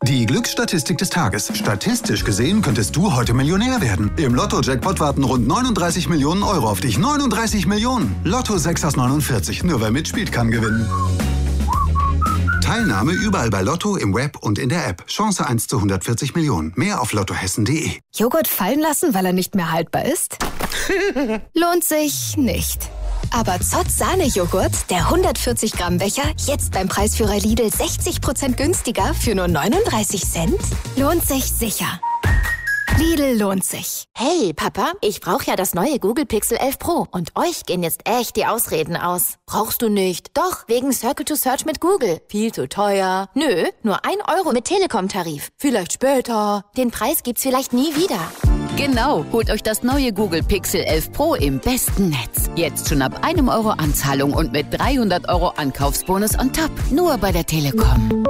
Die Glücksstatistik des Tages. Statistisch gesehen könntest du heute Millionär werden. Im Lotto-Jackpot warten rund 39 Millionen Euro auf dich. 39 Millionen! Lotto 6 aus 49. Nur wer mitspielt, kann gewinnen. Teilnahme überall bei Lotto, im Web und in der App. Chance 1 zu 140 Millionen. Mehr auf lottohessen.de. Joghurt fallen lassen, weil er nicht mehr haltbar ist? Lohnt sich nicht. Aber Zott Sahne-Joghurt, der 140 Gramm Becher, jetzt beim Preisführer Lidl 60% günstiger für nur 39 Cent? Lohnt sich sicher. Lidl lohnt sich. Hey, Papa, ich brauche ja das neue Google Pixel 11 Pro. Und euch gehen jetzt echt die Ausreden aus. Brauchst du nicht? Doch, wegen Circle to Search mit Google. Viel zu teuer. Nö, nur 1 Euro mit Telekom-Tarif. Vielleicht später. Den Preis gibt's vielleicht nie wieder. Genau, holt euch das neue Google Pixel 11 Pro im besten Netz. Jetzt schon ab 1 Euro Anzahlung und mit 300 Euro Ankaufsbonus on top. Nur bei der Telekom.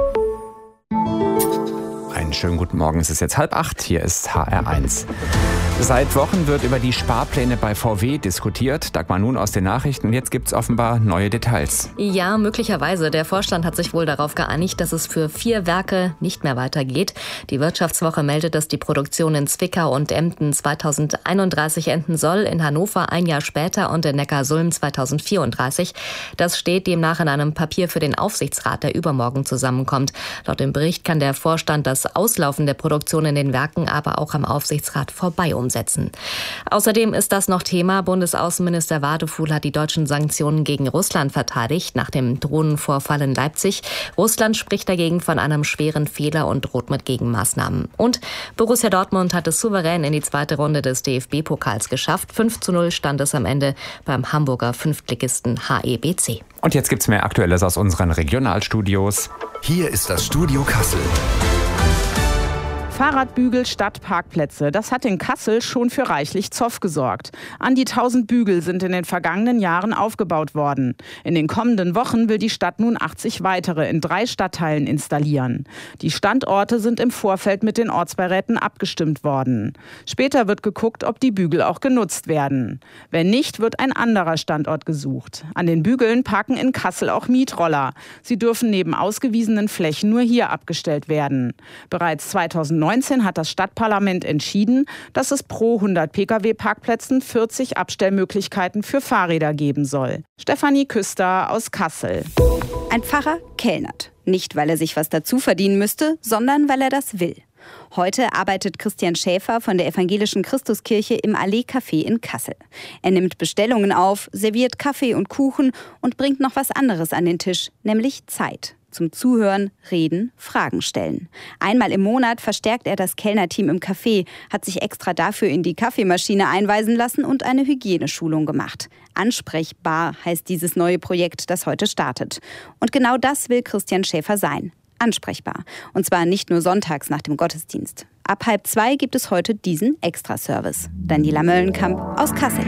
Einen schönen guten Morgen, es ist jetzt 7:30, hier ist HR1. Seit Wochen wird über die Sparpläne bei VW diskutiert. Dagmar Nun aus den Nachrichten. Jetzt gibt es offenbar neue Details. Ja, möglicherweise. Der Vorstand hat sich wohl darauf geeinigt, dass es für 4 Werke nicht mehr weitergeht. Die Wirtschaftswoche meldet, dass die Produktion in Zwickau und Emden 2031 enden soll, in Hannover 1 Jahr später und in Neckarsulm 2034. Das steht demnach in einem Papier für den Aufsichtsrat, der übermorgen zusammenkommt. Laut dem Bericht kann der Vorstand das Auslaufen der Produktion in den Werken aber auch am Aufsichtsrat vorbei umsetzen. Außerdem ist das noch Thema. Bundesaußenminister Wadefuhl hat die deutschen Sanktionen gegen Russland verteidigt nach dem Drohnenvorfall in Leipzig. Russland spricht dagegen von einem schweren Fehler und droht mit Gegenmaßnahmen. Und Borussia Dortmund hat es souverän in die zweite Runde des DFB-Pokals geschafft. 5:0 stand es am Ende beim Hamburger Fünftligisten HEBC. Und jetzt gibt's mehr Aktuelles aus unseren Regionalstudios. Hier ist das Studio Kassel. Fahrradbügel statt Parkplätze. Das hat in Kassel schon für reichlich Zoff gesorgt. An die 1000 Bügel sind in den vergangenen Jahren aufgebaut worden. In den kommenden Wochen will die Stadt nun 80 weitere in 3 Stadtteilen installieren. Die Standorte sind im Vorfeld mit den Ortsbeiräten abgestimmt worden. Später wird geguckt, ob die Bügel auch genutzt werden. Wenn nicht, wird ein anderer Standort gesucht. An den Bügeln parken in Kassel auch Mietroller. Sie dürfen neben ausgewiesenen Flächen nur hier abgestellt werden. Bereits 2019 hat das Stadtparlament entschieden, dass es pro 100 Pkw-Parkplätzen 40 Abstellmöglichkeiten für Fahrräder geben soll. Stefanie Küster aus Kassel. Ein Pfarrer kellnert. Nicht, weil er sich was dazu verdienen müsste, sondern weil er das will. Heute arbeitet Christian Schäfer von der Evangelischen Christuskirche im Allee-Café in Kassel. Er nimmt Bestellungen auf, serviert Kaffee und Kuchen und bringt noch was anderes an den Tisch, nämlich Zeit. Zum Zuhören, Reden, Fragen stellen. Einmal im Monat verstärkt er das Kellnerteam im Café, hat sich extra dafür in die Kaffeemaschine einweisen lassen und eine Hygieneschulung gemacht. Ansprechbar heißt dieses neue Projekt, das heute startet. Und genau das will Christian Schäfer sein. Ansprechbar. Und zwar nicht nur sonntags nach dem Gottesdienst. Ab 1:30 gibt es heute diesen Extraservice. Daniela Möllenkamp aus Kassel.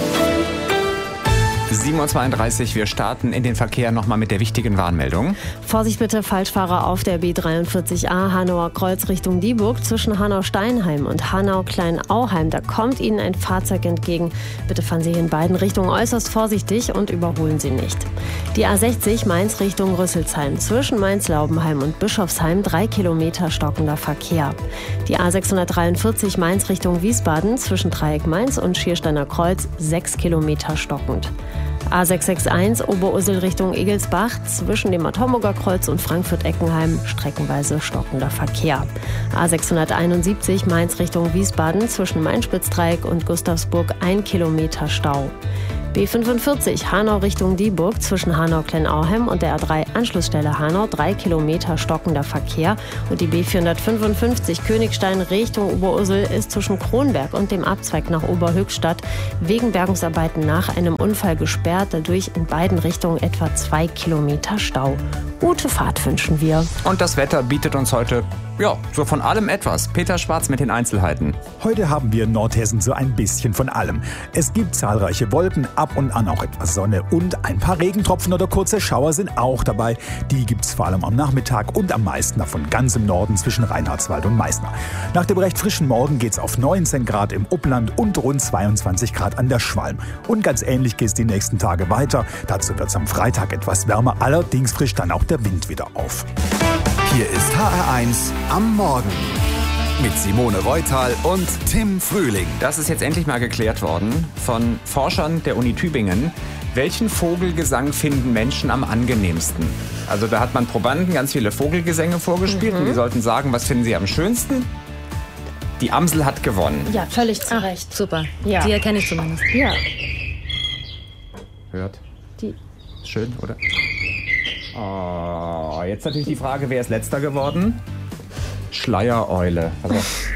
7:32 Uhr, wir starten in den Verkehr nochmal mit der wichtigen Warnmeldung. Vorsicht bitte, Falschfahrer auf der B43a Hanauer Kreuz Richtung Dieburg zwischen Hanau-Steinheim und Hanau-Kleinauheim. Da kommt Ihnen ein Fahrzeug entgegen. Bitte fahren Sie in beiden Richtungen äußerst vorsichtig und überholen Sie nicht. Die A60 Mainz Richtung Rüsselsheim zwischen Mainz-Laubenheim und Bischofsheim 3 Kilometer stockender Verkehr. Die A643 Mainz Richtung Wiesbaden zwischen Dreieck Mainz und Schiersteiner Kreuz 6 Kilometer stockend. A661 Oberursel Richtung Egelsbach zwischen dem Atommburger Kreuz und Frankfurt-Eckenheim streckenweise stockender Verkehr. A671 Mainz Richtung Wiesbaden zwischen Main-Spitz-Dreieck und Gustavsburg 1 Kilometer Stau. B45 Hanau Richtung Dieburg zwischen Hanau-Kleinauheim und der A3-Anschlussstelle Hanau 3 Kilometer stockender Verkehr. Und die B455 Königstein Richtung Oberursel ist zwischen Kronberg und dem Abzweig nach Oberhöchstadt wegen Bergungsarbeiten nach einem Unfall gesperrt. Dadurch in beiden Richtungen etwa 2 Kilometer Stau. Gute Fahrt wünschen wir. Und das Wetter bietet uns heute, so von allem etwas. Peter Schwarz mit den Einzelheiten. Heute haben wir in Nordhessen so ein bisschen von allem. Es gibt zahlreiche Wolken, ab und an auch etwas Sonne und ein paar Regentropfen oder kurze Schauer sind auch dabei. Die gibt's vor allem am Nachmittag und am meisten davon ganz im Norden zwischen Reinhardswald und Meißner. Nach dem recht frischen Morgen geht's auf 19 Grad im Upland und rund 22 Grad an der Schwalm. Und ganz ähnlich geht's die nächsten Tage weiter. Dazu wird's am Freitag etwas wärmer, allerdings frischt dann auch der Wind wieder auf. Hier ist HR1 am Morgen. Mit Simone Reutal und Tim Frühling. Das ist jetzt endlich mal geklärt worden von Forschern der Uni Tübingen. Welchen Vogelgesang finden Menschen am angenehmsten? Also da hat man Probanden ganz viele Vogelgesänge vorgespielt und die sollten sagen, was finden sie am schönsten? Die Amsel hat gewonnen. Ja, völlig zu Recht. Super. Ja. Die erkenne ich zumindest. Ja. Hört. Die. Schön, oder? Oh, jetzt natürlich die Frage, wer ist letzter geworden? Schleiereule. Also,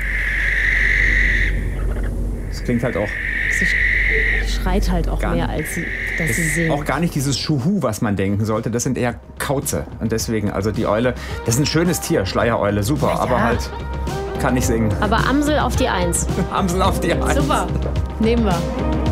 das klingt halt auch... Sie schreit halt auch mehr, als dass sie singt. Auch gar nicht dieses Schuhu, was man denken sollte. Das sind eher Kauze. Und deswegen, also die Eule, das ist ein schönes Tier, Schleiereule, super. Ja. Aber halt, kann nicht singen. Aber Amsel auf die 1. Amsel auf die 1. Super, nehmen wir.